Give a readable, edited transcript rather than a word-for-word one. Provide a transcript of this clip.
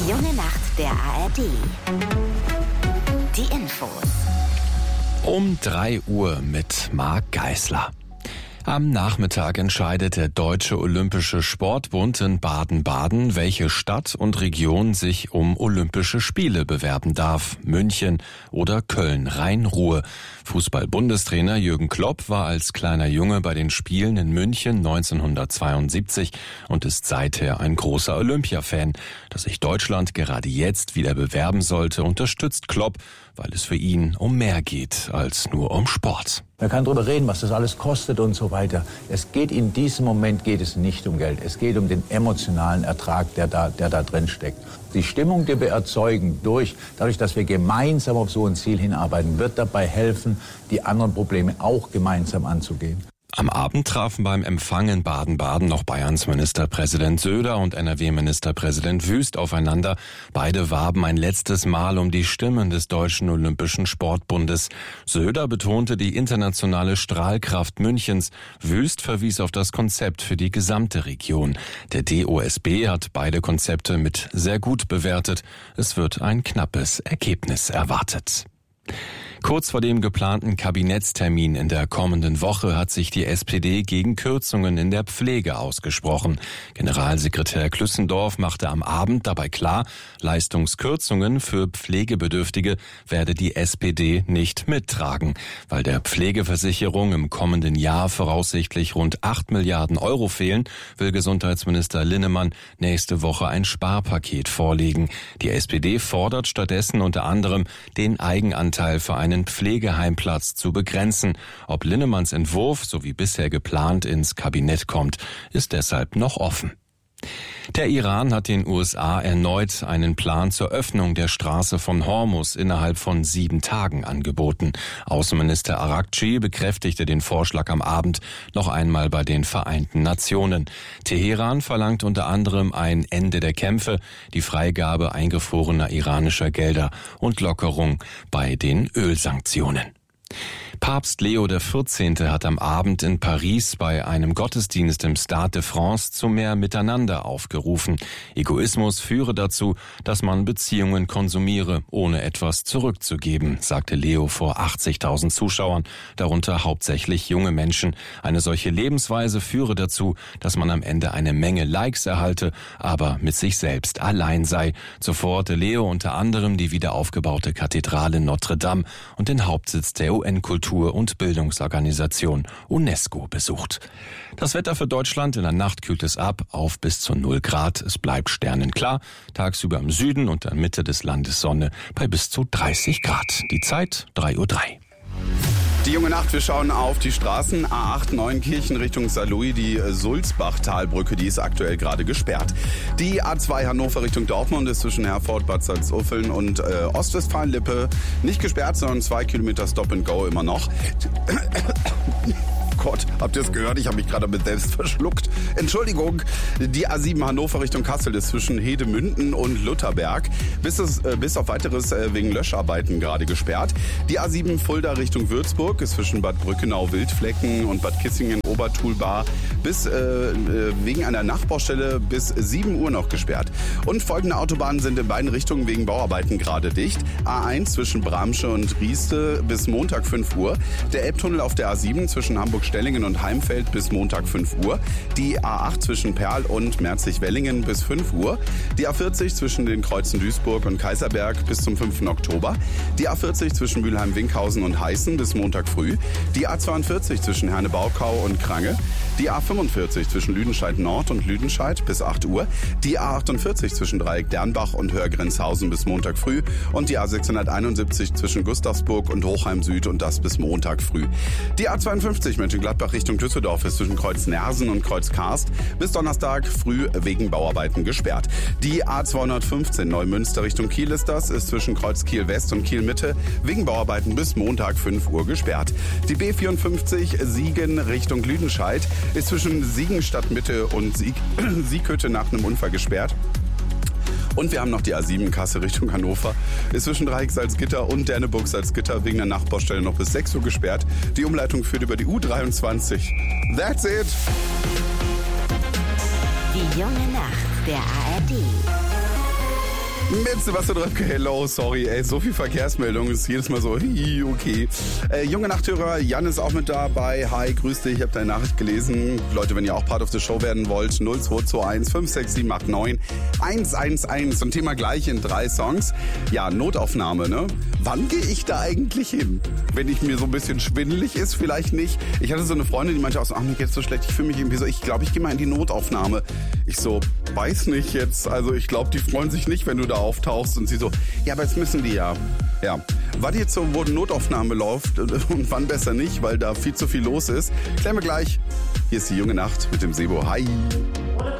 junge Nacht der ARD. Die Infos. Um 3 Uhr mit Marc Geisler. Am Nachmittag entscheidet der Deutsche Olympische Sportbund in Baden-Baden, welche Stadt und Region sich um Olympische Spiele bewerben darf. München oder Köln, Rhein-Ruhr. Fußball-Bundestrainer Jürgen Klopp war als kleiner Junge bei den Spielen in München 1972 und ist seither ein großer Olympia-Fan. Dass sich Deutschland gerade jetzt wieder bewerben sollte, unterstützt Klopp, weil es für ihn um mehr geht als nur um Sport. Man kann darüber reden, was das alles kostet und so weiter. In diesem Moment geht es nicht um Geld. Es geht um den emotionalen Ertrag, der da drin steckt. Die Stimmung, die wir erzeugen, dadurch, dass wir gemeinsam auf so ein Ziel hinarbeiten, wird dabei helfen, die anderen Probleme auch gemeinsam anzugehen. Am Abend trafen beim Empfang in Baden-Baden noch Bayerns Ministerpräsident Söder und NRW-Ministerpräsident Wüst aufeinander. Beide warben ein letztes Mal um die Stimmen des Deutschen Olympischen Sportbundes. Söder betonte die internationale Strahlkraft Münchens. Wüst verwies auf das Konzept für die gesamte Region. Der DOSB hat beide Konzepte mit sehr gut bewertet. Es wird ein knappes Ergebnis erwartet. Kurz vor dem geplanten Kabinettstermin in der kommenden Woche hat sich die SPD gegen Kürzungen in der Pflege ausgesprochen. Generalsekretär Klüssendorf machte am Abend dabei klar, Leistungskürzungen für Pflegebedürftige werde die SPD nicht mittragen. Weil der Pflegeversicherung im kommenden Jahr voraussichtlich rund 8 Milliarden Euro fehlen, will Gesundheitsminister Linnemann nächste Woche ein Sparpaket vorlegen. Die SPD fordert stattdessen unter anderem, den Eigenanteil für einen Pflegeheimplatz zu begrenzen. Ob Linnemanns Entwurf, so wie bisher geplant, ins Kabinett kommt, ist deshalb noch offen. Der Iran hat den USA erneut einen Plan zur Öffnung der Straße von Hormuz innerhalb von 7 Tagen angeboten. Außenminister Araghchi bekräftigte den Vorschlag am Abend noch einmal bei den Vereinten Nationen. Teheran verlangt unter anderem ein Ende der Kämpfe, die Freigabe eingefrorener iranischer Gelder und Lockerung bei den Ölsanktionen. Papst Leo XIV. Hat am Abend in Paris bei einem Gottesdienst im Stade de France zu mehr Miteinander aufgerufen. Egoismus führe dazu, dass man Beziehungen konsumiere, ohne etwas zurückzugeben, sagte Leo vor 80.000 Zuschauern, darunter hauptsächlich junge Menschen. Eine solche Lebensweise führe dazu, dass man am Ende eine Menge Likes erhalte, aber mit sich selbst allein sei. So forderte Leo unter anderem die wiederaufgebaute Kathedrale Notre Dame und den Hauptsitz der UN-Kultur- und Bildungsorganisation UNESCO besucht. Das Wetter für Deutschland: in der Nacht kühlt es ab auf bis zu 0 Grad. Es bleibt sternenklar. Tagsüber im Süden und der Mitte des Landes Sonne bei bis zu 30 Grad. Die Zeit 3:03 Uhr. Die junge Nacht, wir schauen auf die Straßen. A8 Neunkirchen Richtung Saarlouis, die Sulzbach-Talbrücke, die ist aktuell gerade gesperrt. Die A2 Hannover Richtung Dortmund ist zwischen Herford, Bad Salzuffeln und Ostwestfalen-Lippe nicht gesperrt, sondern 2 Kilometer Stop and Go immer noch. Gott, habt ihr es gehört? Ich habe mich gerade damit selbst verschluckt. Entschuldigung. Die A7 Hannover Richtung Kassel ist zwischen Hedemünden und Lutherberg bis auf weiteres wegen Löscharbeiten gerade gesperrt. Die A7 Fulda Richtung Würzburg ist zwischen Bad Brückenau-Wildflecken und Bad Kissingen-Obertulbar bis wegen einer Nachbaustelle bis 7 Uhr noch gesperrt. Und folgende Autobahnen sind in beiden Richtungen wegen Bauarbeiten gerade dicht. A1 zwischen Bramsche und Rieste bis Montag 5 Uhr. Der Elbtunnel auf der A7 zwischen Hamburg-Stellingen und Heimfeld bis Montag 5 Uhr. Die A8 zwischen Perl und Merzig-Wellingen bis 5 Uhr. Die A40 zwischen den Kreuzen Duisburg und Kaiserberg bis zum 5. Oktober. Die A40 zwischen Mülheim-Winkhausen und Heißen bis Montag früh. Die A42 zwischen Herne-Baukau und Krange. Die A45 zwischen Lüdenscheid Nord und Lüdenscheid bis 8 Uhr. Die A48 zwischen Dreieck Dernbach und Hörgrenzhausen bis Montag früh. Und die A671 zwischen Gustavsburg und Hochheim Süd und das bis Montag früh. Die A52 Mönchengladbach Richtung Düsseldorf ist zwischen Kreuz Nersen und Kreuz Karst bis Donnerstag früh wegen Bauarbeiten gesperrt. Die A215 Neumünster Richtung Kiel ist zwischen Kreuz Kiel West und Kiel Mitte wegen Bauarbeiten bis Montag 5 Uhr gesperrt. Die B54 Siegen Richtung Lüdenscheid ist zwischen Siegen Stadtmitte und Sieghütte nach einem Unfall gesperrt. Und wir haben noch die A7 Kassel Richtung Hannover. Ist zwischen Dreieck Salzgitter und Derneburg Salzgitter wegen der Nachbaustelle noch bis 6 Uhr gesperrt. Die Umleitung führt über die U23. That's it. Die junge Nacht der ARD. Mit Sebastian Röpke, hello, sorry, ey, so viel Verkehrsmeldung ist jedes Mal so, okay. Junge Nachthörer, Jan ist auch mit dabei. Hi, grüß dich, ich habe deine Nachricht gelesen. Leute, wenn ihr auch Part of the Show werden wollt, 0221 56789 111 und Thema gleich in 3 Songs. Ja, Notaufnahme, ne? Wann gehe ich da eigentlich hin? Wenn ich mir so ein bisschen schwindelig ist, vielleicht nicht. Ich hatte so eine Freundin, die meinte auch so, ach, mir geht's so schlecht, ich fühle mich irgendwie so, ich glaube, ich gehe mal in die Notaufnahme. Ich so, weiß nicht jetzt, also ich glaube, die freuen sich nicht, wenn du da auftauchst, und sie so, ja, aber jetzt müssen die ja. Ja, wann jetzt so, wo eine Notaufnahme läuft und wann besser nicht, weil da viel zu viel los ist, klären wir gleich. Hier ist die junge Nacht mit dem Sebo. Hi.